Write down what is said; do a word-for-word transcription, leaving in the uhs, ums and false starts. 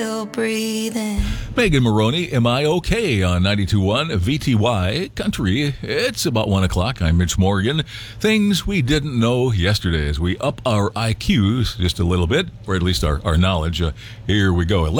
Still breathing. Megan Maroney, Am I Okay on ninety-two point one V T Y Country. It's about one o'clock. I'm Mitch Morgan. Things we didn't know yesterday as we up our I Qs just a little bit, or at least our, our knowledge. Uh, here we go.